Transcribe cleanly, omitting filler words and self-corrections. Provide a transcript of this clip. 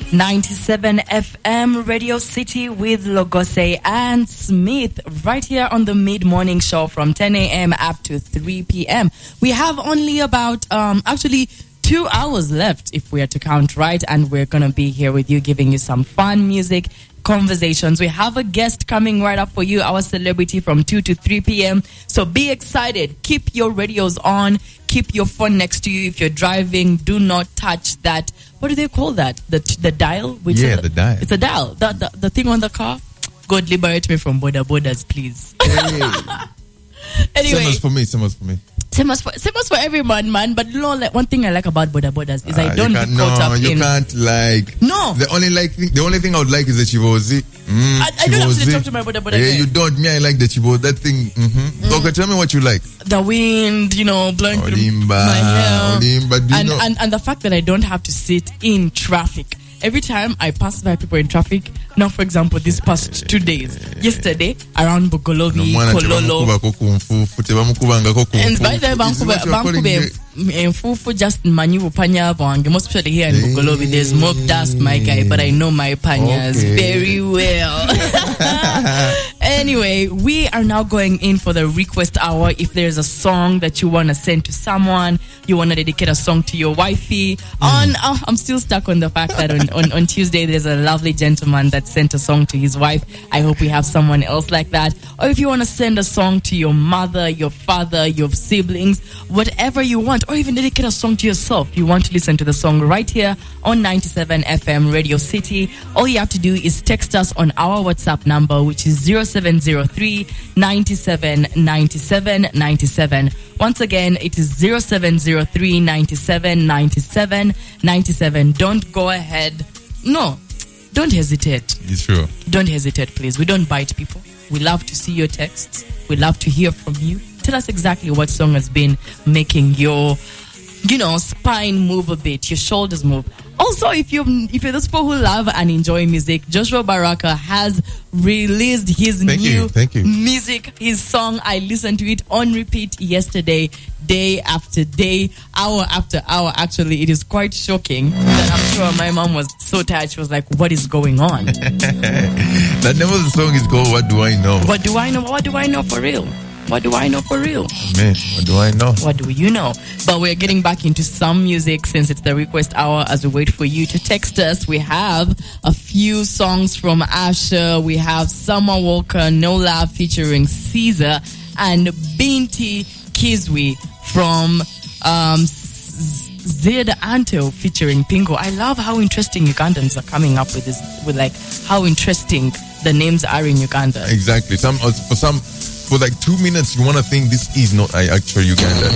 97 FM Radio City with Logose and Smith right here on the mid-morning show from 10 a.m. up to 3 p.m. We have only about, 2 hours left if we are to count right, and we're going to be here with you giving you some fun music, conversations. We have a guest coming right up for you, our celebrity from 2 to 3 p.m. So be excited. Keep your radios on. Keep your phone next to you. If you're driving, do not touch that. What do they call that? The dial? The dial. It's a dial. The thing on the car. God liberate me from borders, please. Hey. Anyway. Same as for me. Same as for everyone, man. But you know, like, one thing I like about borders is I don't get caught up in... No, you can't like... No. The only thing I would like is the chivozi. I don't actually talk to my border Yeah, you don't. Me, I like the chivo. That thing. Okay, tell me what you like. The wind, blowing through my hair. And the fact that I don't have to sit in traffic. Every time I pass by people in traffic, now for example, this past 2 days, yesterday around Bugolobi, Kololo, and by the way, Fufu just manu panya bang. Most especially here in Bugolobi, there's mob dust, my guy, but I know my panyas very well. Anyway, we are now going in for the request hour. If there's a song that you want to send to someone, you want to dedicate a song to your wifey. I'm still stuck on the fact that on Tuesday there's a lovely gentleman that sent a song to his wife. I hope we have someone else like that. Or if you want to send a song to your mother, your father, your siblings, whatever you want, or even dedicate a song to yourself. You want to listen to the song right here on 97 FM Radio City. All you have to do is text us on our WhatsApp number, which is 0703 97 97 97. Once again, it is 0703 97 97 97. Don't go ahead. No, don't hesitate. It's true. Don't hesitate, please. We don't bite people. We love to see your texts. We love to hear from you. Tell us exactly what song has been making your, spine move a bit, your shoulders move. Also, if you're those people who love and enjoy music, Joshua Baraka has released his new music, his song. I listened to it on repeat yesterday, day after day, hour after hour. Actually, it is quite shocking that I'm sure my mom was so tired. She was like, what is going on? The name of the song is called What Do I Know? What do I know? What do I know for real? What do I know for real? Man, what do I know? What do you know? But we're getting back into some music since it's the request hour as we wait for you to text us. We have a few songs from Asher. We have Summer Walker, No Love featuring Caesar, and Binti Kizwi from Zed Anto featuring Pingo. I love how interesting Ugandans are coming up with this, how interesting the names are in Uganda. Exactly. For like 2 minutes, you want to think this is not actual Uganda.